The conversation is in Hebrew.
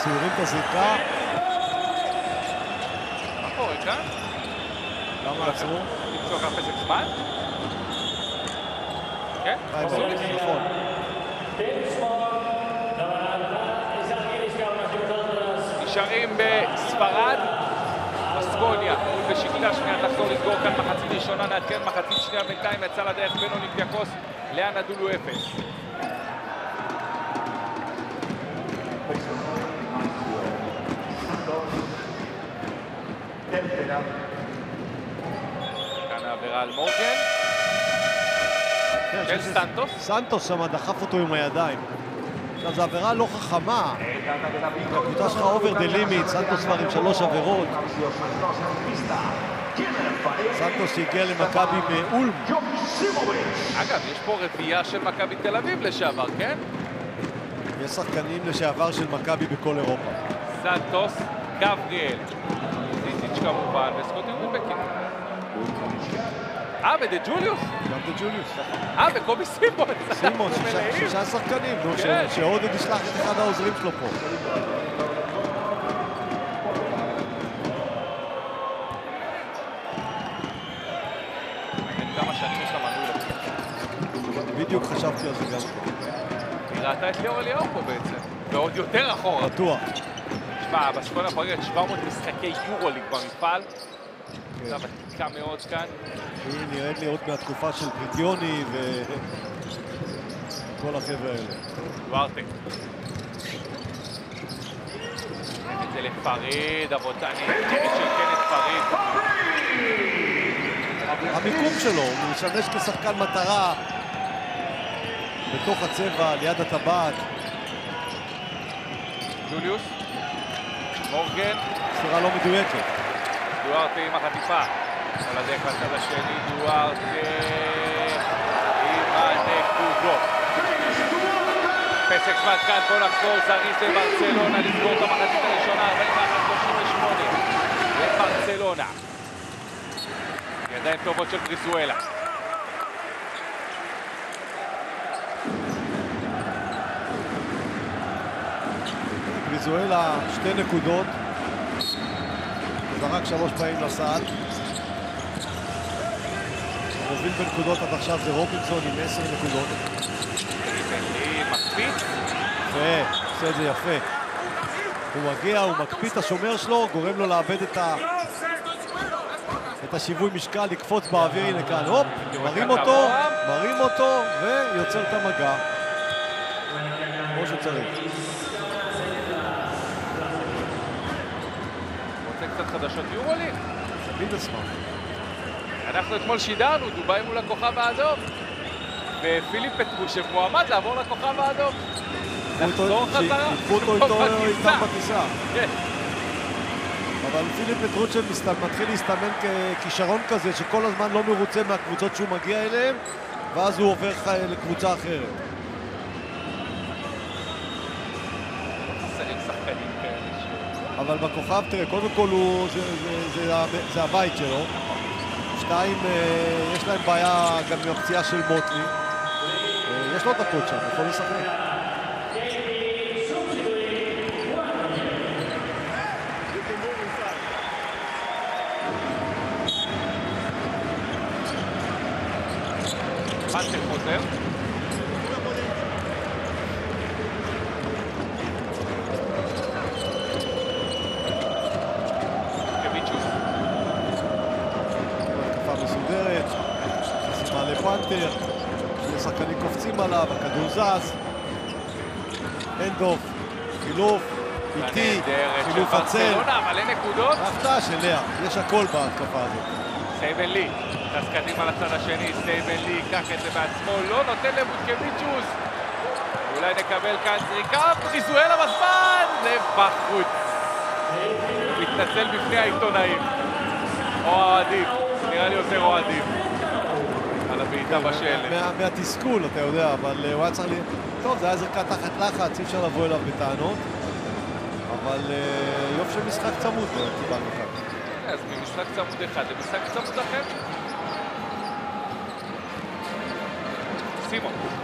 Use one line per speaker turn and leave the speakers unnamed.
סיורים את הזריקה.
מה קורה כאן?
למה עצרו?
נמצוא כך פסק זמן? כן?
נכון.
נשארים בספרד, בסקוניה, מול בשקטה שנייה, תחזור לסגור כאן מחצית ראשונה, נעדכן מחצית שנייה בינתיים, יצא לדרך בין אולימפיאקוס לאנדולו 0. כאן העבירה על מורגן, של סנטוס.
סנטוס שם דחף אותו עם הידיים. עכשיו, זו עבירה לא חכמה. הקבוצה שלך אובר דה לימיט, סנטוס כבר עם 3 עבירות. סנטוס שהגיע למכבי מאולם.
אגב, יש פה רביעייה של מכבי תל אביב לשעבר, כן?
יש שחקנים לשעבר של מכבי בכל אירופה.
סנטוס, גבריאל, זיזיץ' כמובן, וסקוטי רובקין. ודה ג'וליוס?
גם דה ג'וליוס.
וקובי סימון.
סימון, 6 שחקנים, שעודד ישלח את אחד העוזרים שלו פה.
כמה שנים יש למנוי.
בדיוק חשבתי על זה גם.
היא ראתה את ליאור אליהו פה בעצם, ועוד יותר אחורה.
בטוח.
תשמע, בסקונה פרגת 700 משחקי יורוליג במפעל. קבוצה ותיקה מאוד כאן.
היא נראית לי עוד מהתקופה של פריטיוני וכל החבר'ה האלה.
דוארטה. את זה לפריד, אבותני, נגד של קנת פריד.
המיקום שלו, הוא משמש כשחקן מטרה בתוך הצבע, ליד הטבעת.
ג'וליוס, מורגן.
סתירה לא מדויקת.
דוארטה עם החטיפה. על הדרך לצד השני, דוארטה עם הנקודות. פסק זמן כאן, בוא נחזור, זריז לברצלונה, לסגור את המחצית הראשונה, 41-38 לברצלונה. ידיים טובות של בריזואלה.
בריזואלה 2 נקודות. זרק 3 פעמים לסל. המוביל בנקודות עד עכשיו זה רובינסון עם 10 נקודות.
מקפיץ.
יפה, עושה את זה יפה. הוא מגיע, הוא מקפיץ את השומר שלו, גורם לו לאבד את השיווי משקל, לקפוץ באוויר, הנה כאן, הופ, מרים אותו ויוצר את המגע. כמו שצריך.
רוצה קצת חדשות יורוליג?
תמיד אשמח.
אנחנו אתמול שידרנו, דובאי מול הכוכב האדום. ופיליפ פטרושב מועמד לעבור לכוכב האדום. לחזור חזרה.
יקחו אותו איתם בטיסה.
כן.
אבל פיליפ פטרושב מתחיל להסתמן ככישרון כזה שכל הזמן לא מרוצה מהקבוצות שהוא מגיע אליהן, ואז הוא עובר לקבוצה אחרת.
חסרים שחקנים כאלה.
אבל בכוכב, תראה, קודם כל זה הבית שלו. 2, יש להם בעיה גם עם הפציעה של מוטלי. יש לו דקות שם, יכול לשחק.
פנטר חוזר. קוויצ'וס.
התקפה מסודרת, חסימה לפנטר, שני שחקנים קופצים עליו, הכדור זז. אנדוף, חילוף, איטי, חילוף הצל.
אבל אין נקודות.
ההפתעה של לאה, יש הכל בהתקפה הזאת.
סייבן לי, טס קדימה לצד השני, סייבן לי, ייקח את זה בעצמו, לא נותן לבוטקביצ'וס. אולי נקבל כאן זריקה, בריזואלה בזמן, זה בחוץ. הוא מתנצל בפני העיתונאים. או האוהדים, נראה לי יותר אוהדים. על הבעיטה בשלט.
מהתסכול, אתה יודע, אבל הוא היה צריך לי... טוב, זה היה זריקה תחת לחץ, אי אפשר לבוא אליו בטענות. אבל יופי של משחק צמוד קיבלנו כאן.
אז ממשחק צמוד אחד למשחק צמוד אחר. סימון.